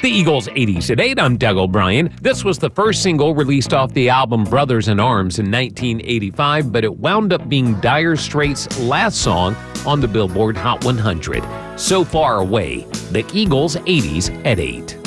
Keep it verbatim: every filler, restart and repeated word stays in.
The Eagles' eighties at eight, I'm Doug O'Brien. This was the first single released off the album Brothers in Arms in nineteen eighty-five, but it wound up being Dire Straits' last song on the Billboard Hot one hundred. So Far Away, the Eagles' eighties at eight.